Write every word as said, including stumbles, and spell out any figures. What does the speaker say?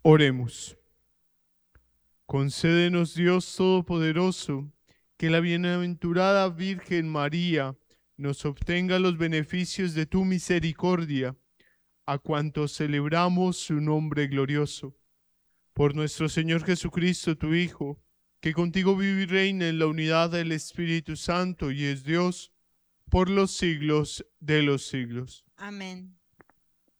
Oremos. Concédenos, Dios Todopoderoso, que la bienaventurada Virgen María nos obtenga los beneficios de tu misericordia, a cuantos celebramos su nombre glorioso. Por nuestro Señor Jesucristo, tu Hijo, que contigo vive y reina en la unidad del Espíritu Santo y es Dios por los siglos de los siglos. Amén.